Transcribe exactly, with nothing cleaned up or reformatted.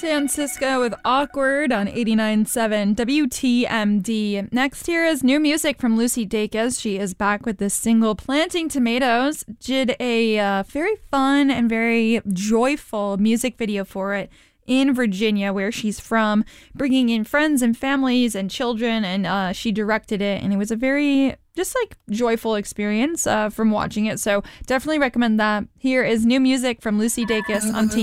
Francisco with Awkward on eighty-nine point seven W T M D. Next here is new music from Lucy Dacus. She is back with this single, Planting Tomatoes. Did a uh, very fun and very joyful music video for it in Virginia, where she's from, bringing in friends and families and children, and uh, she directed it, and it was a very just like joyful experience uh, from watching it. So definitely recommend that. Here is new music from Lucy Dacus on T.